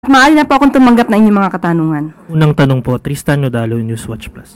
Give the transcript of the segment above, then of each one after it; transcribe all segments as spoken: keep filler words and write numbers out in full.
Maaari na po akong tumanggap na inyong mga katanungan. Unang tanong po, Tristan Nodalo, Newswatch Plus.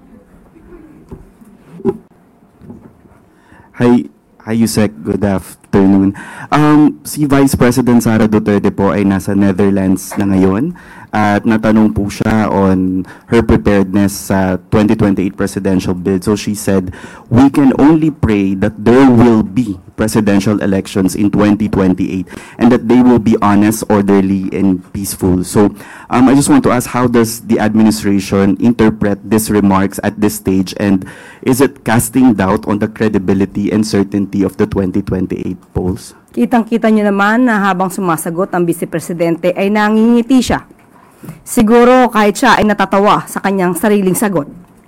Hi, hi Yusek. Good afternoon. Um, si Vice President Sara Duterte po ay nasa Netherlands na ngayon at natanong po siya on her preparedness sa twenty twenty-eight presidential bid. So she said, "We can only pray that there will be presidential elections in twenty twenty-eight and that they will be honest, orderly, and peaceful." So um, I just want to ask, how does the administration interpret these remarks at this stage, and is it casting doubt on the credibility and certainty of the twenty twenty-eight polls? Kitang-kita niyo naman na habang sumasagot ang Vice Presidente ay nangingiti siya. Siguro kahit siya ay natatawa sa kanyang sariling sagot.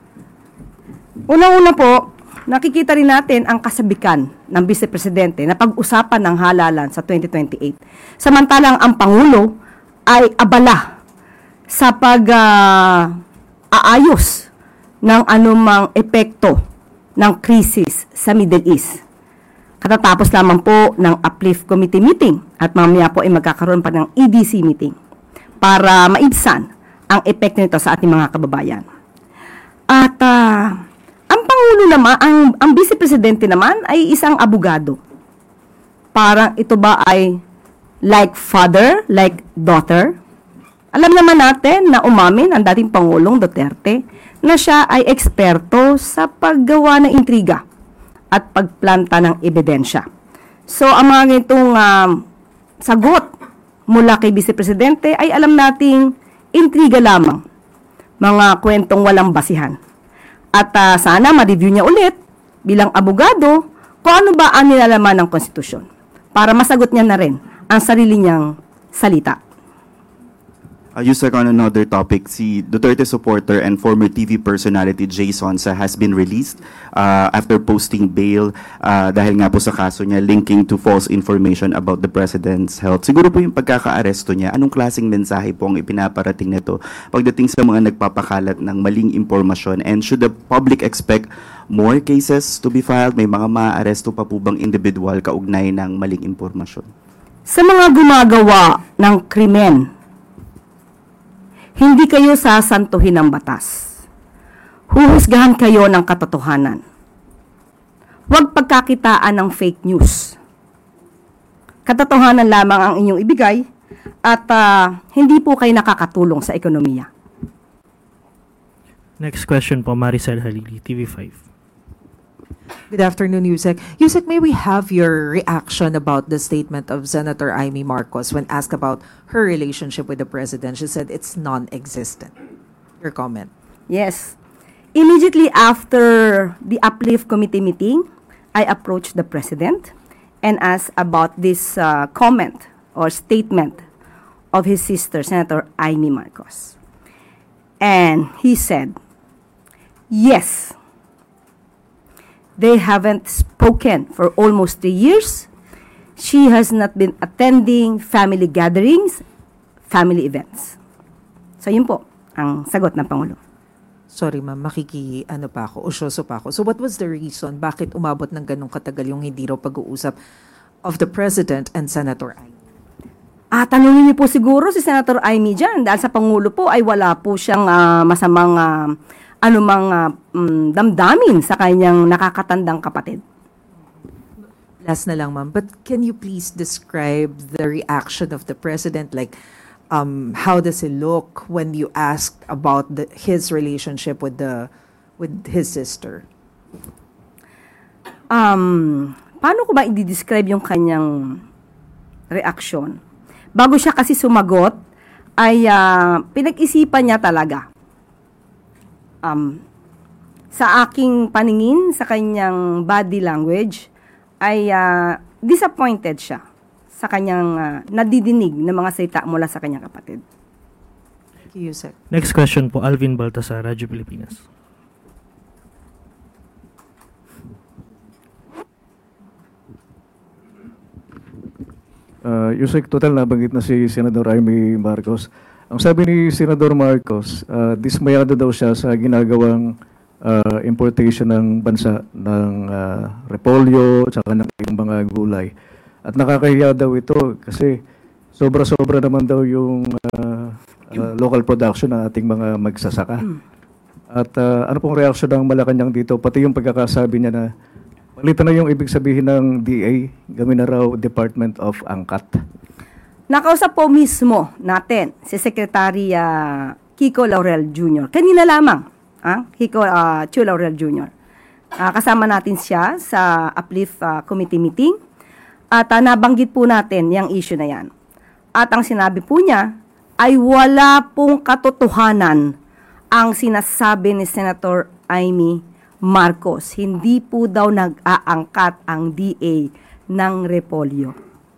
Unang-una po, nakikita rin natin ang kasabikan ng Vice Presidente na pag-usapan ng halalan sa twenty twenty-eight. Samantalang ang Pangulo ay abala sa pag-aayos uh, ng anumang epekto ng krisis sa Middle East. Katatapos lamang po ng Uplift Committee meeting at mamaya po ay magkakaroon pa ng E D C meeting para maibsan ang epekto nito sa ating mga kababayan. At uh, ang Pangulo naman, ang, ang Vice Presidente naman ay isang abogado. Parang ito ba ay like father, like daughter? Alam naman natin na umamin ang dating Pangulong Duterte na siya ay eksperto sa paggawa ng intriga at pagplanta ng ebidensya. So, ang mga ganitong uh, sagot mula kay Vice Presidente ay alam nating intriga lamang, mga kwentong walang basihan. At uh, sana ma-review niya ulit bilang abogado kung ano ba ang nilalaman ng konstitusyon para masagot niya na rin ang sarili niyang salita. Uh, Yusek, on another topic, si Duterte supporter and former T V personality Jay Sonsa has been released uh, after posting bail uh, dahil nga po sa kaso niya linking to false information about the President's health. Siguro po yung pagkaka-aresto niya, anong klaseng mensahe po ang ipinaparating nito pagdating sa mga nagpapakalat ng maling impormasyon, and should the public expect more cases to be filed? May mga ma-aresto pa po bang individual kaugnay ng maling impormasyon? Sa mga gumagawa ng krimen, hindi kayo sasantuhin ng batas. Huhusgahan kayo ng katotohanan. Huwag pagkakitaan ng fake news. Katotohanan lamang ang inyong ibigay at uh, hindi po kayo nakakatulong sa ekonomiya. Next question po, Maricel Halili, T V five. Good afternoon, Yusek. Yusek, may we have your reaction about the statement of Senator Amy Marcos when asked about her relationship with the President? She said it's non-existent. Your comment. Yes. Immediately after the Uplift Committee meeting, I approached the President and asked about this uh, comment or statement of his sister, Senator Amy Marcos. And he said, yes, they haven't spoken for almost three years. She has not been attending family gatherings, family events. So yun po ang sagot ng Pangulo. Sorry ma'am, makiki, ano pa ako, usyoso pa ako. So what was the reason bakit umabot ng ganong katagal yung hindi raw pag-uusap of the President and Senator Amy? Ah, tanungin niyo po siguro si Senator Amy dyan dahil sa Pangulo po ay wala po siyang uh, masamang uh, anumang uh, um, damdamin sa kanyang nakakatandang kapatid. Last na lang, ma'am. But can you please describe the reaction of the President? Like, um, how does he look when you asked about the, his relationship with the with his sister? Um, paano ko ba i-describe yung kanyang reaction? Bago siya kasi sumagot, ay uh, pinag-isipan niya talaga. Um, sa aking paningin, sa kanyang body language, ay uh, disappointed siya sa kanyang uh, nadidinig na mga salita mula sa kanyang kapatid. Thank you, Yusek. Next question po, Alvin Baltasar, Radyo Pilipinas. Uh, Yusek, total nabanggit na si Senador Amy Marcos. Ang sabi ni Senador Marcos, uh, dismayado daw siya sa ginagawang uh, importation ng bansa ng uh, repolyo at saka ng mga gulay. At nakakahiya daw ito kasi sobra-sobra naman daw yung uh, uh, local production ng ating mga magsasaka. At uh, ano pong reaksyon ng Malacanang dito? Pati yung pagkakasabi niya na palitan na yung ibig sabihin ng D A, gawin na raw Department of Angkat. Nakausap po mismo natin si Secretary uh, Kiko Laurel Junior Kanina lamang, ah? Kiko uh, Chu Laurel Junior Uh, kasama natin siya sa Uplift uh, Committee meeting at uh, nabanggit po natin yung issue na yan. At ang sinabi po niya ay wala pong katotohanan ang sinasabi ni Senator Amy Marcos. Hindi po daw nag-aangkat ang D A ng repolyo.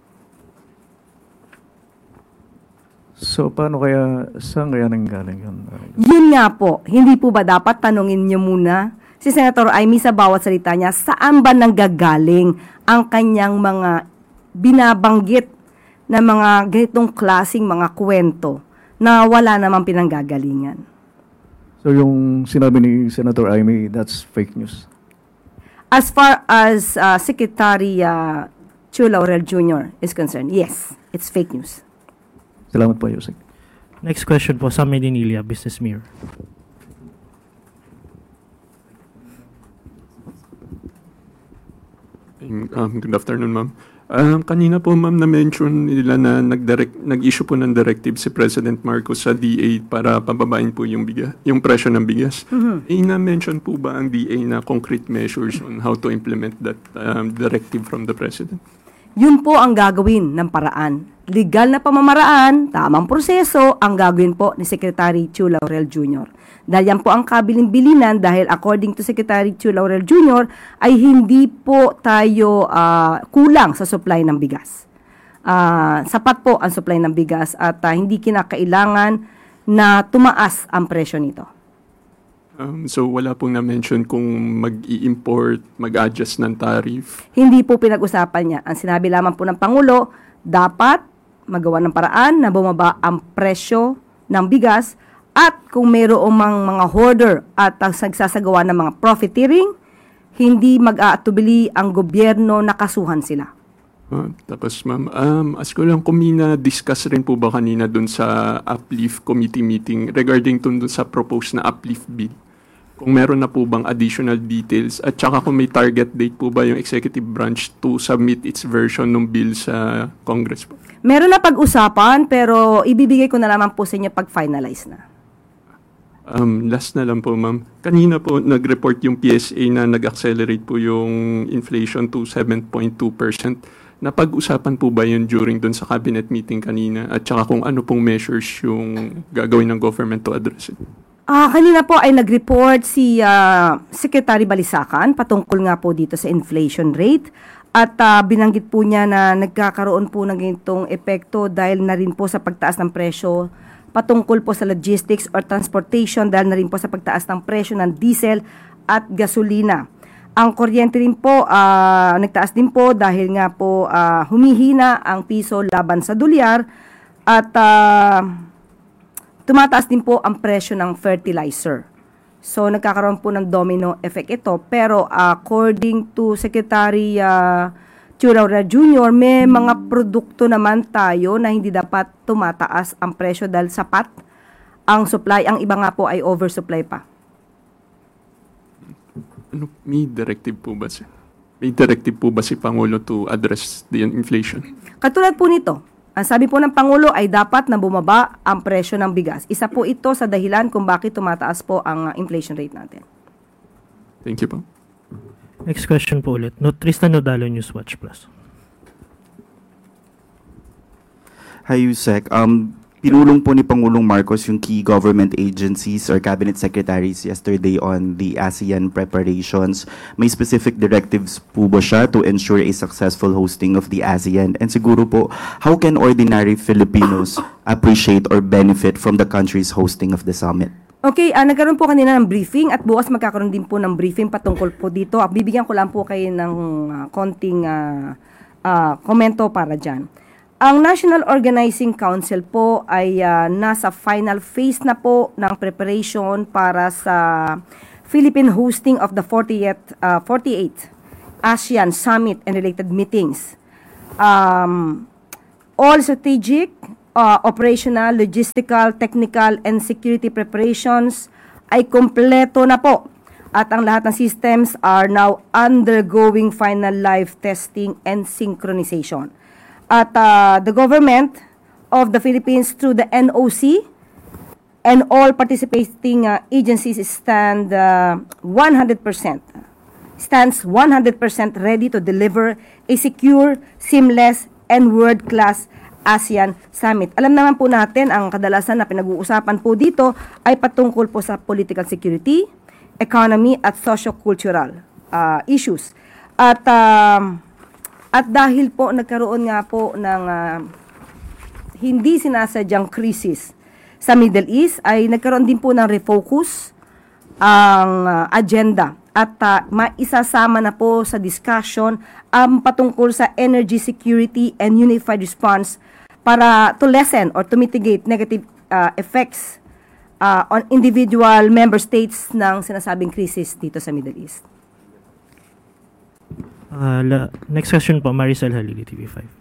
So, paano kaya, saan kaya nanggaling yun? Yun nga po, hindi po ba dapat tanungin niyo muna si Senator Amy sa bawat salita niya, saan ba nanggagaling ang kanyang mga binabanggit na mga ganitong klaseng mga kwento na wala namang pinanggagalingan? So, yung sinabi ni Senator Amy, that's fake news? As far as uh, Secretary uh, Chu Laurel Junior is concerned, yes, it's fake news. Salamat po, Yusek. Next question po, Sam Medinilla, Business Mirror. Um, good afternoon, ma'am. Um, kanina po, ma'am, na-mention nila na nag-direct, nag-issue po ng directive si President Marcos sa D A para pababain po yung, bigas, yung presyo ng bigas. Mm-hmm. Eh, na-mention po ba ang D A na concrete measures on how to implement that um, directive from the President? Yun po ang gagawin ng paraan. Legal na pamamaraan, tamang proseso, ang gagawin po ni Secretary Chu Laurel Junior Dahil yan po ang kabilin-bilinan dahil according to Secretary Chu Laurel Junior ay hindi po tayo uh, kulang sa supply ng bigas. Uh, sapat po ang supply ng bigas at uh, hindi kinakailangan na tumaas ang presyo nito. Um, so wala pong na-mention kung mag-i-import, mag-adjust ng tariff? Hindi po pinag-usapan niya. Ang sinabi lamang po ng Pangulo, dapat magawa ng paraan na bumaba ang presyo ng bigas at kung mayroong mga, mga hoarder at ang nagsasagawa ng mga profiteering, hindi mag-aatubili ang gobyerno na kasuhan sila. Uh, tapos ma'am, um, ask ko lang kung may na-discuss rin po ba kanina dun sa Uplift Committee meeting regarding dun, dun sa proposed na Uplift Bill? Kung meron na po bang additional details at saka kung may target date po ba yung executive branch to submit its version ng bill sa Congress po? Meron na pag-usapan pero ibibigay ko na lamang po sa inyo pag finalize na. Um, last na lang po, ma'am. Kanina po nag-report yung P S A na nag-accelerate po yung inflation to seven point two percent. Napag-usapan po ba yun during dun sa cabinet meeting kanina? At saka kung ano pong measures yung gagawin ng government to address it? Ah, kanina po ay nag-report si uh, Secretary Balisacan patungkol nga po dito sa inflation rate at uh, binanggit po niya na nagkakaroon po ng ganitong epekto dahil na rin po sa pagtaas ng presyo patungkol po sa logistics or transportation dahil na rin po sa pagtaas ng presyo ng diesel at gasolina. Ang kuryente rin po uh, nagtaas din po dahil nga po uh, humihina ang piso laban sa dolyar at uh, tumataas din po ang presyo ng fertilizer. So, nagkakaroon po ng domino effect ito. Pero, uh, according to Secretary uh, Chu Laurel Junior, may mga produkto naman tayo na hindi dapat tumataas ang presyo dahil sapat ang supply. Ang iba nga po ay oversupply pa. Ano, may directive po ba si? May directive po ba si Pangulo to address the inflation? Katulad po nito, ang sabi po ng Pangulo ay dapat na bumaba ang presyo ng bigas. Isa po ito sa dahilan kung bakit tumataas po ang uh, inflation rate natin. Thank you po. Next question po ulit. No, Tristan Nodalo, Newswatch Plus. Hi, Yusek. Um, pinulong po ni Pangulong Marcos yung key government agencies or cabinet secretaries yesterday on the ASEAN preparations. May specific directives po ba siya to ensure a successful hosting of the ASEAN? And siguro po, how can ordinary Filipinos appreciate or benefit from the country's hosting of the summit? Okay, uh, nagkaroon po kanina ng briefing at bukas magkakaroon din po ng briefing patungkol po dito. Uh, bibigyan ko lang po kayo ng uh, konting uh, uh, komento para dyan. Ang National Organizing Council po ay uh, nasa final phase na po ng preparation para sa Philippine hosting of the fortieth, uh, forty-eighth ASEAN Summit and related meetings. Um, All strategic, uh, operational, logistical, technical, and security preparations ay kompleto na po. At ang lahat ng systems are now undergoing final live testing and synchronization. At uh, the government of the Philippines through the N O C and all participating uh, agencies stand uh, one hundred percent stands one hundred percent ready to deliver a secure, seamless, and world-class ASEAN Summit. Alam naman po natin, ang kadalasan na pinag-uusapan po dito ay patungkol po sa political security, economy, at socio-cultural uh, issues. At, uh, at dahil po nagkaroon nga po ng uh, hindi sinasadyang krisis sa Middle East, ay nagkaroon din po ng refocus ang uh, agenda. At uh, maisasama na po sa discussion ang um, patungkol sa energy security and unified response para to lessen or to mitigate negative uh, effects uh, on individual member states ng sinasabing krisis dito sa Middle East. Uh, la- next question po, Maricel Halili, T V five.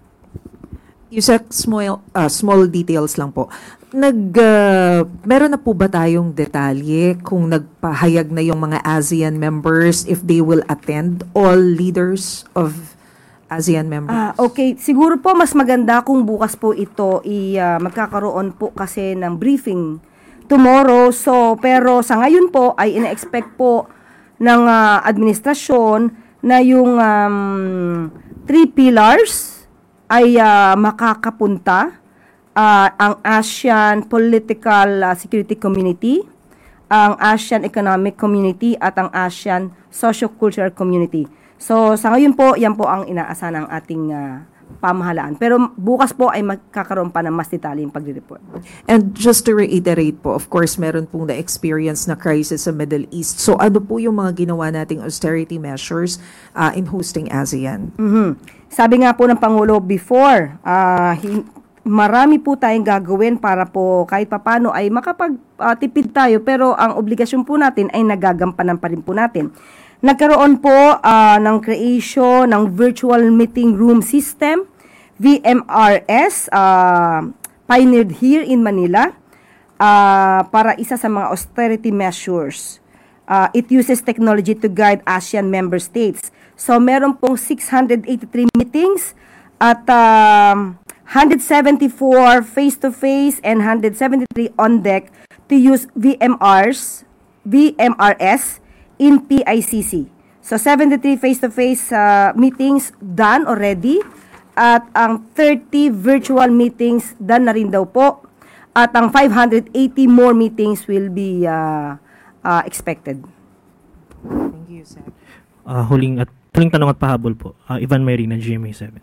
Yusek, small, uh, small details lang po. Nag, uh, meron na po ba tayong detalye kung nagpahayag na yung mga ASEAN members if they will attend, all leaders of ASEAN members? Ah, okay, siguro po mas maganda kung bukas po ito i uh, magkakaroon po kasi ng briefing tomorrow. So, pero sa ngayon po ay ina-expect po ng uh, administrasyon na yung um, three pillars ay uh, makakapunta. Uh, ang ASEAN Political uh, Security Community, ang ASEAN Economic Community, at ang ASEAN Socio-Cultural Community. So, sa ngayon po, yan po ang inaasahan ng ating uh, pamahalaan. Pero bukas po ay magkakaroon pa ng mas detalyeng pagre-report. And just to reiterate po, of course, meron pong na-experience na crisis sa Middle East. So, ano po yung mga ginawa nating austerity measures uh, in hosting ASEAN? Mm-hmm. Sabi nga po ng Pangulo before, uh, hin- marami po tayong gagawin para po kahit papano ay makapagtipid uh, tayo, pero ang obligasyon po natin ay nagagampanan pa rin po natin. Nagkaroon po uh, ng creation ng Virtual Meeting Room System, V M R S, uh, pioneered here in Manila, uh, para isa sa mga austerity measures. Uh, it uses technology to guide ASEAN member states. So meron pong six hundred eighty-three meetings at um, one hundred seventy-four face-to-face and one hundred seventy-three on deck to use V M Rs, V M R S in P I C C. So seventy-three face-to-face uh, meetings done already at ang thirty virtual meetings done na rin daw po at ang five hundred eighty more meetings will be uh, uh, expected. Thank you, sir. Uh, huling at huling tanong at pahabol po, uh, Ivan Mayrina, G M A seven.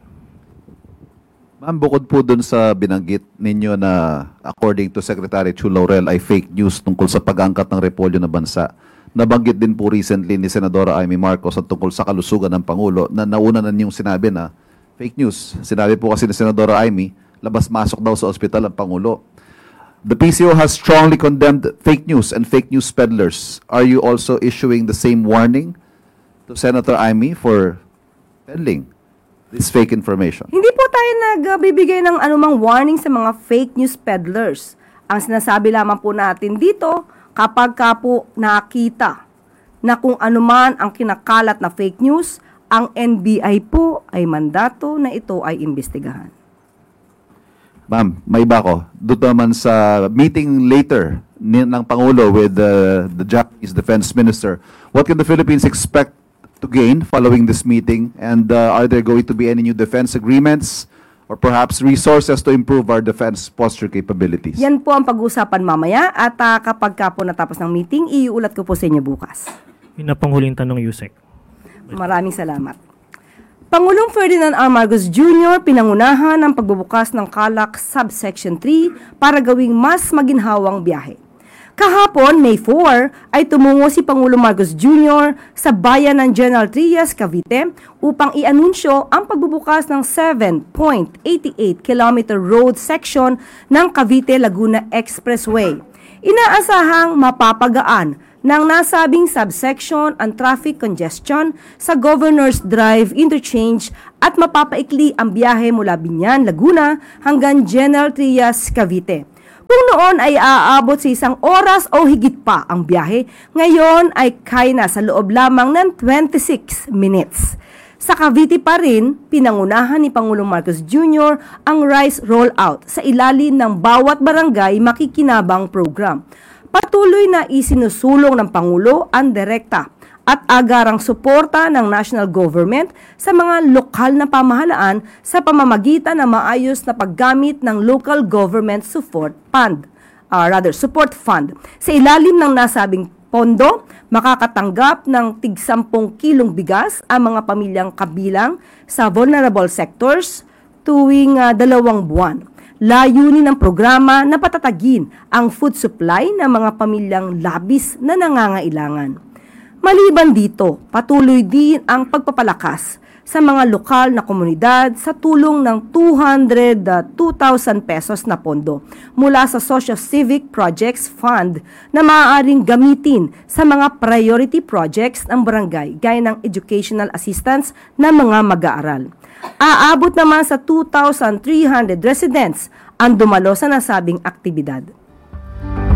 Ma'am, bukod po dun sa binanggit ninyo na according to Secretary Chu Laurel ay fake news tungkol sa pag-angkat ng repolyo na bansa, nabanggit din po recently ni Senadora Amy Marcos at tungkol sa kalusugan ng Pangulo na nauna na niyong sinabi na fake news. Sinabi po kasi ni Senadora Amy, labas-masok daw sa ospital ang Pangulo. The P C O has strongly condemned fake news and fake news peddlers. Are you also issuing the same warning to Senator Amy for peddling this fake information? Hindi po tayo nagbibigay ng anumang warning sa mga fake news peddlers. Ang sinasabi lamang po natin dito, kapag ka po nakita na kung anuman ang kinakalat na fake news, ang N B I po ay mandato na ito ay imbestigahan. Ma'am, may iba ko. Doon naman sa meeting later ni, ng Pangulo with uh, the Japanese Defense Minister, what can the Philippines expect to gain following this meeting? And uh, are there going to be any new defense agreements or perhaps resources to improve our defense posture capabilities? Yan po ang pag-uusapan mamaya at uh, kapag ka po natapos ng meeting, iuulat ko po sa inyo bukas. Yun na pang huling tanong, Yusek. Maraming salamat. Pangulong Ferdinand R. Marcos Junior pinangunahan ang pagbubukas ng CALAC Subsection three para gawing mas maginhawang biyahe. Kahapon, May four, ay tumungo si Pangulong Marcos Junior sa bayan ng General Trias, Cavite upang i-anunsyo ang pagbubukas ng seven point eight eight kilometer road section ng Cavite-Laguna Expressway. Inaasahang mapapagaan, ng nasabing subsection ang traffic congestion sa Governor's Drive Interchange at mapapaikli ang biyahe mula Binyan, Laguna hanggang General Trias, Cavite. Kung noon ay aabot sa isang oras o higit pa ang biyahe, ngayon ay kaya na sa loob lamang ng twenty-six minutes. Sa Cavite pa rin, pinangunahan ni Pangulong Marcos Junior ang rice rollout sa ilalim ng bawat barangay makikinabang program. Patuloy na isinusulong ng Pangulo ang direkta at agarang suporta ng national government sa mga lokal na pamahalaan sa pamamagitan ng maayos na paggamit ng Local Government Support Fund, uh, rather Support Fund. Sa ilalim ng nasabing pondo, makakatanggap ng tig sampung kilong bigas ang mga pamilyang kabilang sa vulnerable sectors tuwing uh, dalawang buwan. Layunin ng programa na patatagin ang food supply ng mga pamilyang labis na nangangailangan. Maliban dito, patuloy din ang pagpapalakas sa mga lokal na komunidad sa tulong ng two hundred two thousand pesos na pondo mula sa Social Civic Projects Fund na maaaring gamitin sa mga priority projects ng barangay gaya ng educational assistance ng mga mag-aaral. Aabot naman sa two thousand three hundred residents ang dumalo sa nasabing aktibidad.